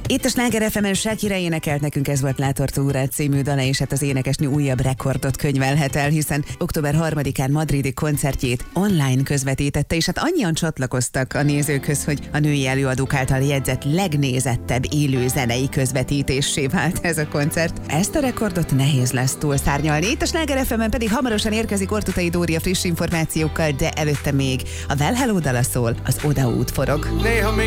Itt a Sláger FM-en Shakira énekelt nekünk, ez volt Látortúra című dala, és hát az énekesnő újabb rekordot könyvelhet el, hiszen október 3-án madridi koncertjét online közvetítette, és hát annyian csatlakoztak a nézőkhöz, hogy a női előadók által jegyzett legnézettebb élő zenei közvetítésé vált ez a koncert. Ezt a rekordot nehéz lesz túlszárnyalni. Itt a Sláger FM-en pedig hamarosan érkezik Ortutai Dória friss információkkal, de előtte még a Well Hello dala szól, az Oda út forog. Néha még